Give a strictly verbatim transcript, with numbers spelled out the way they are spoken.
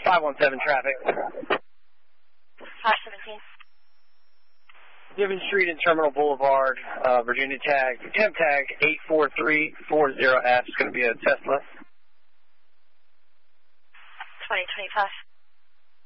five one seven traffic. five seventeen. Given Street and Terminal Boulevard, uh, Virginia tag, temp tag eight four three four zero F. It's going to be a Tesla. twenty twenty-five.